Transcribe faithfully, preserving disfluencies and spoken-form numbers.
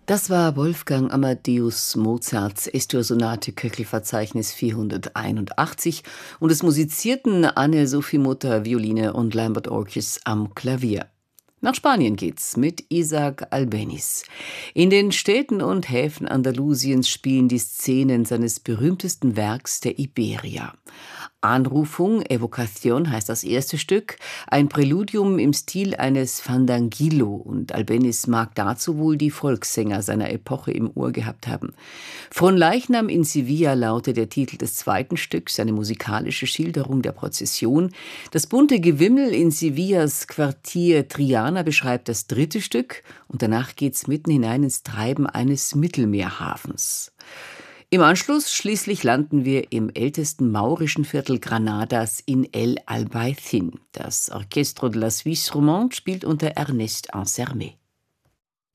Das war Wolfgang Amadeus Mozarts Es-Dur-Sonate Köchelverzeichnis vierhunderteinundachtzig und es musizierten Anne-Sophie Mutter Violine und Lambert Orkis am Klavier. Nach Spanien geht's mit Isaac Albéniz. In den Städten und Häfen Andalusiens spielen die Szenen seines berühmtesten Werks, der Iberia. Anrufung, Evocación heißt das erste Stück, ein Präludium im Stil eines Fandangillo, und Albéniz mag dazu wohl die Volkssänger seiner Epoche im Ohr gehabt haben. Fronleichnam in Sevilla lautet der Titel des zweiten Stücks, eine musikalische Schilderung der Prozession. Das bunte Gewimmel in Sevillas Quartier Triana beschreibt das dritte Stück, und danach geht's mitten hinein ins Treiben eines Mittelmeerhafens. Im Anschluss schließlich landen wir im ältesten maurischen Viertel Granadas in El Albaicín. Das Orchestre de la Suisse Romande spielt unter Ernest Ansermet.